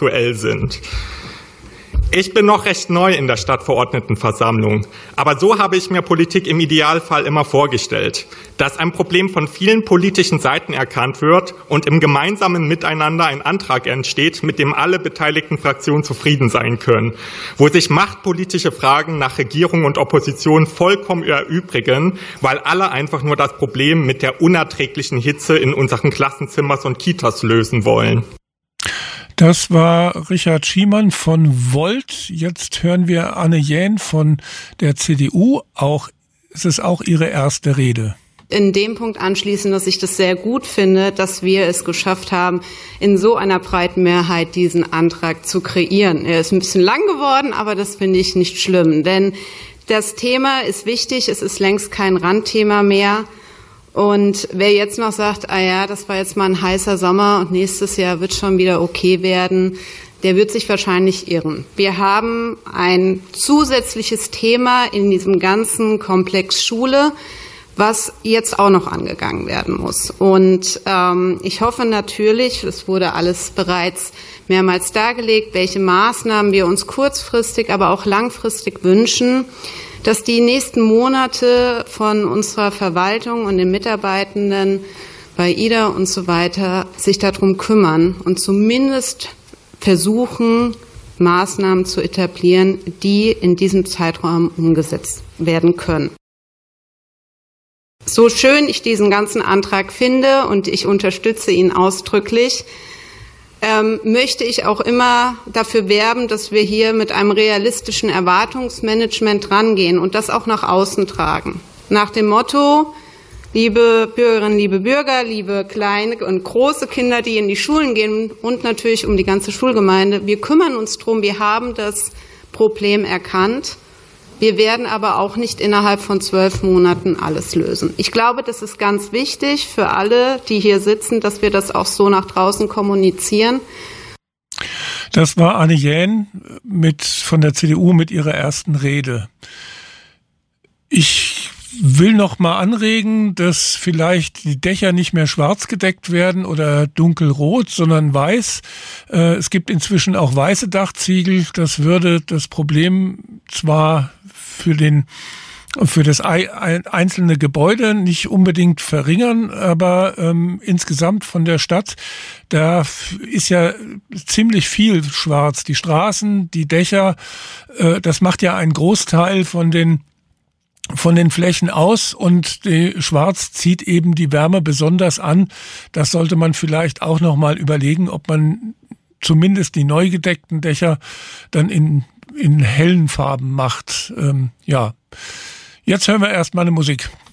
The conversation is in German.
aktuell sind. Ich bin noch recht neu in der Stadtverordnetenversammlung, aber so habe ich mir Politik im Idealfall immer vorgestellt, dass ein Problem von vielen politischen Seiten erkannt wird und im gemeinsamen Miteinander ein Antrag entsteht, mit dem alle beteiligten Fraktionen zufrieden sein können, wo sich machtpolitische Fragen nach Regierung und Opposition vollkommen erübrigen, weil alle einfach nur das Problem mit der unerträglichen Hitze in unseren Klassenzimmern und Kitas lösen wollen. Das war Richard Schiemann von Volt. Jetzt hören wir Anne Jähn von der CDU. Es ist auch ihre erste Rede. In dem Punkt anschließen, dass ich das sehr gut finde, dass wir es geschafft haben, in so einer breiten Mehrheit diesen Antrag zu kreieren. Er ist ein bisschen lang geworden, aber das finde ich nicht schlimm, denn das Thema ist wichtig. Es ist längst kein Randthema mehr. Und wer jetzt noch sagt, das war jetzt mal ein heißer Sommer und nächstes Jahr wird schon wieder okay werden, der wird sich wahrscheinlich irren. Wir haben ein zusätzliches Thema in diesem ganzen Komplex Schule, was jetzt auch noch angegangen werden muss. Und ich hoffe natürlich, es wurde alles bereits mehrmals dargelegt, welche Maßnahmen wir uns kurzfristig, aber auch langfristig wünschen, dass die nächsten Monate von unserer Verwaltung und den Mitarbeitenden bei IDA und so weiter sich darum kümmern und zumindest versuchen, Maßnahmen zu etablieren, die in diesem Zeitraum umgesetzt werden können. So schön ich diesen ganzen Antrag finde und ich unterstütze ihn ausdrücklich, möchte ich auch immer dafür werben, dass wir hier mit einem realistischen Erwartungsmanagement rangehen und das auch nach außen tragen. Nach dem Motto, liebe Bürgerinnen, liebe Bürger, liebe kleine und große Kinder, die in die Schulen gehen und natürlich um die ganze Schulgemeinde, wir kümmern uns drum, wir haben das Problem erkannt. Wir werden aber auch nicht innerhalb von 12 Monaten alles lösen. Ich glaube, das ist ganz wichtig für alle, die hier sitzen, dass wir das auch so nach draußen kommunizieren. Das war Anne Jähn von der CDU mit ihrer ersten Rede. Ich will noch mal anregen, dass vielleicht die Dächer nicht mehr schwarz gedeckt werden oder dunkelrot, sondern weiß. Es gibt inzwischen auch weiße Dachziegel. Das würde das Problem zwar für das einzelne Gebäude nicht unbedingt verringern, aber insgesamt von der Stadt, da ist ja ziemlich viel schwarz. Die Straßen, die Dächer, das macht ja einen Großteil von den Flächen aus und die Schwarz zieht eben die Wärme besonders an. Das sollte man vielleicht auch noch mal überlegen, ob man zumindest die neu gedeckten Dächer dann in hellen Farben macht. Jetzt hören wir erstmal eine Musik.